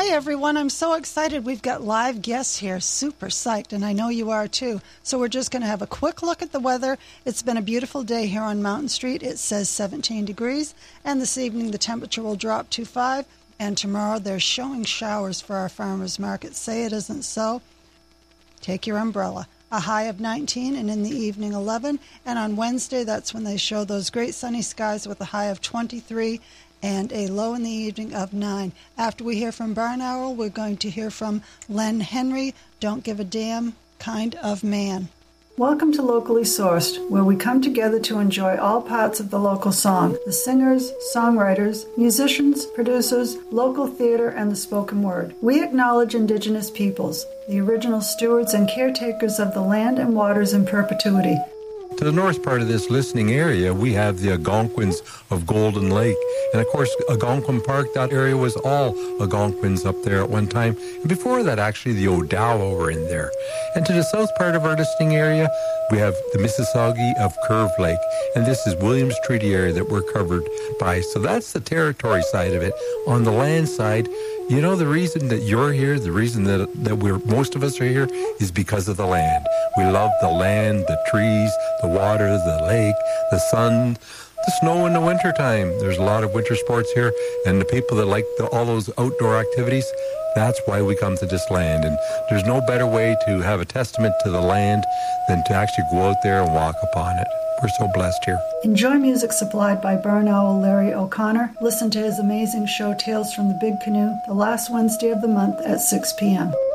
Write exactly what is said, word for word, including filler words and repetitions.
Hi, everyone. I'm so excited. We've got live guests here. Super psyched, and I know you are, too. So we're just going to have a quick look at the weather. It's been a beautiful day here on Mountain Street. It says seventeen degrees, and this evening the temperature will drop to five, and tomorrow they're showing showers for our farmers market. Say it isn't so. Take your umbrella. A high of nineteen, and in the evening eleven, and on Wednesday that's when they show those great sunny skies with a high of twenty-three and a low in the evening of nine. After we hear from Barn Owl, we're going to hear from Len Henry, Don't Give a Damn Kind of Man. Welcome to Locally Sourced, where we come together to enjoy all parts of the local song, the singers, songwriters, musicians, producers, local theater, and the spoken word. We acknowledge Indigenous peoples, the original stewards and caretakers of the land and waters in perpetuity. To the north part of this listening area, we have the Algonquins of Golden Lake. And of course, Algonquin Park, that area was all Algonquins up there at one time. And before that, actually, the Odawa were in there. And to the south part of our listening area, we have the Mississauga of Curve Lake. And this is Williams Treaty area that we're covered by. So that's the territory side of it. On the land side, you know, the reason that you're here, the reason that that we're most of us are here is because of the land. We love the land, the trees, the water, the lake, the sun, the snow in the wintertime. There's a lot of winter sports here, and the people that like the, all those outdoor activities, that's why we come to this land. And there's no better way to have a testament to the land than to actually go out there and walk upon it. We're so blessed here. Enjoy music supplied by Barn Owl Larry O'Connor. Listen to his amazing show, Tales from the Big Canoe, the last Wednesday of the month at six p.m.